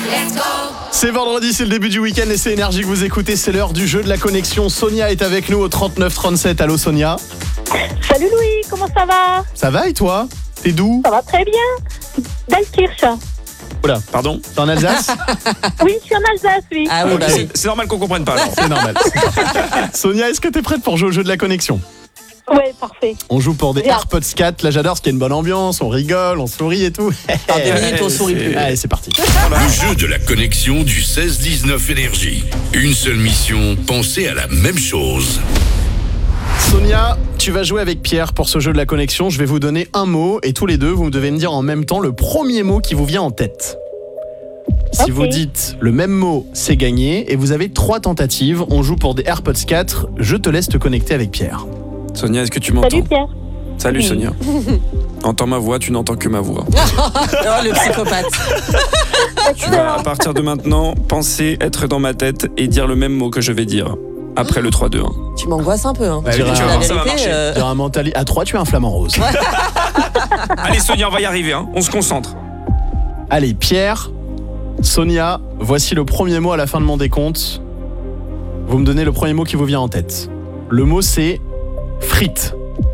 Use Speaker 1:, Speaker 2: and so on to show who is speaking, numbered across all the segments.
Speaker 1: C'est vendredi, c'est le début du week-end et c'est Énergie que vous écoutez, c'est l'heure du jeu de la connexion. Sonia est avec nous au 3937. Allô Sonia.
Speaker 2: Salut Louis, comment ça va?
Speaker 1: Ça va et toi? T'es d'où?
Speaker 2: Ça va très bien. Dalkirch.
Speaker 1: Oula, pardon, t'es en Alsace?
Speaker 2: Oui, je suis en Alsace, oui.
Speaker 3: Ah oui,
Speaker 1: Ok.
Speaker 3: bah oui.
Speaker 4: C'est normal qu'on comprenne pas. Alors.
Speaker 1: C'est normal. Sonia, est-ce que t'es prête pour jouer au jeu de la connexion?
Speaker 2: Ouais, parfait.
Speaker 1: On joue pour des
Speaker 2: Bien.
Speaker 1: AirPods 4. Là j'adore parce qu'il y a une bonne ambiance, on rigole, on sourit et tout.
Speaker 3: Dans 2 minutes, on sourit plus.
Speaker 1: Allez, c'est parti.
Speaker 5: Le jeu de la connexion du 16-19 Énergie. Une seule mission, penser à la même chose.
Speaker 1: Sonia, tu vas jouer avec Pierre pour ce jeu de la connexion. Je vais vous donner un mot et tous les deux, vous devez me dire en même temps le premier mot qui vous vient en tête. Si
Speaker 2: Ok.
Speaker 1: vous dites le même mot, c'est gagné et vous avez 3 tentatives. On joue pour des AirPods 4. Je te laisse te connecter avec Pierre.
Speaker 4: Sonia, est-ce que tu m'entends?
Speaker 2: Salut Pierre.
Speaker 4: Salut
Speaker 2: Oui.
Speaker 4: Sonia. Entends ma voix, tu n'entends que ma voix.
Speaker 3: Oh, le psychopathe.
Speaker 4: Tu vas à partir de maintenant penser être dans ma tête et dire le même mot que je vais dire. Après le 3-2-1.
Speaker 3: Tu m'angoisses un peu. Hein.
Speaker 1: Ouais,
Speaker 4: tu vas
Speaker 3: La
Speaker 4: voir, ça va
Speaker 3: vérité,
Speaker 4: marcher.
Speaker 1: Sur un mentali... À 3, tu es un flamant rose.
Speaker 4: Allez Sonia, on va y arriver, hein. On se concentre.
Speaker 1: Allez, Pierre, Sonia, voici le premier mot à la fin de mon décompte. Vous me donnez le premier mot qui vous vient en tête. Le mot, c'est frites.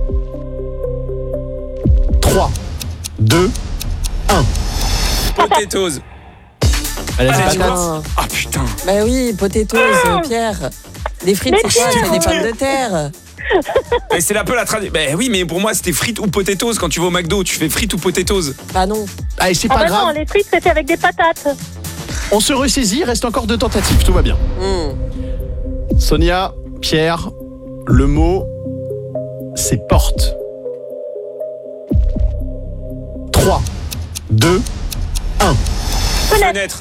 Speaker 1: 3, 2, 1.
Speaker 4: Potatoes.
Speaker 1: Allez,
Speaker 4: Allez,
Speaker 1: c'est
Speaker 4: tu
Speaker 1: patate.
Speaker 4: vois. Ah putain.
Speaker 3: Bah oui, potatoes, Pierre. Des frites, c'est quoi? C'est des pommes de terre.
Speaker 4: Mais c'est un peu la tradition. Ben oui, mais pour moi c'était frites ou potatoes. Quand tu vas au McDo, tu fais frites ou potatoes.
Speaker 3: Bah non.
Speaker 1: Allez, c'est
Speaker 2: Ah
Speaker 1: pas
Speaker 2: bah non,
Speaker 1: grave.
Speaker 2: les frites c'était avec des patates.
Speaker 1: On se ressaisit, il reste encore 2 tentatives, tout va bien. Sonia, Pierre, le mot, c'est porte. 3, 2, 1.
Speaker 4: Fenêtre.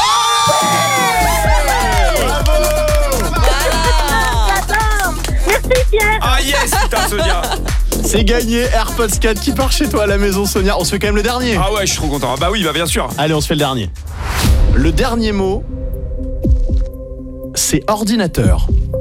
Speaker 2: Merci Pierre.
Speaker 4: Ah yes, putain Sonia.
Speaker 1: C'est gagné, AirPods 4 qui part chez toi à la maison, Sonia. On se fait quand même le dernier.
Speaker 4: Ah ouais, je suis trop content. Ah bah oui, bah bien sûr.
Speaker 1: Allez, on se fait le dernier. Le dernier mot, c'est ordinateur.